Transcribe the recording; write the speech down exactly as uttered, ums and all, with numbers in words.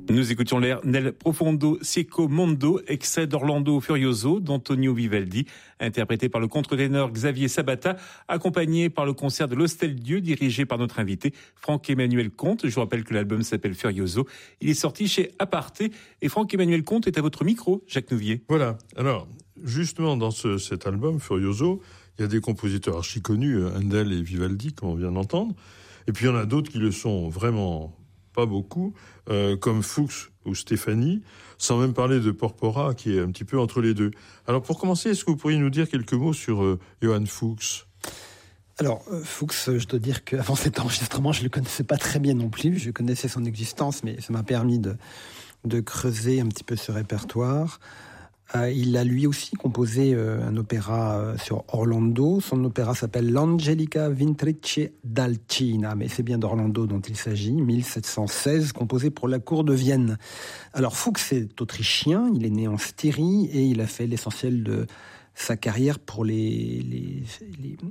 Nous écoutions l'air Nel Profondo Cieco Mondo, extrait d'Orlando Furioso d'Antonio Vivaldi, interprété par le contre-ténor Xavier Sabata, accompagné par le concert de l'Hostel Dieu, dirigé par notre invité Franck-Emmanuel Comte. Je vous rappelle que l'album s'appelle Furioso. Il est sorti chez Aparté et Franck-Emmanuel Comte est à votre micro, Jacques Nouvier. Voilà. Alors, justement, dans ce, cet album, Furioso, il y a des compositeurs archi connus, Handel et Vivaldi, comme on vient d'entendre. Et puis, il y en a d'autres qui le sont vraiment pas beaucoup, euh, comme Fuchs ou Stéphanie, sans même parler de Porpora, qui est un petit peu entre les deux. Alors, pour commencer, est-ce que vous pourriez nous dire quelques mots sur euh, Johann Fuchs ? Alors, euh, Fuchs, je dois dire qu'avant cet enregistrement, je ne le connaissais pas très bien non plus. Je connaissais son existence, mais ça m'a permis de, de creuser un petit peu ce répertoire. Euh, il a lui aussi composé euh, un opéra euh, sur Orlando. Son opéra s'appelle L'Angelica Vintrice d'Alcina, mais c'est bien d'Orlando dont il s'agit, mille sept cent seize, composé pour la cour de Vienne. Alors Fuchs est autrichien, il est né en Styrie et il a fait l'essentiel de sa carrière pour les, les, les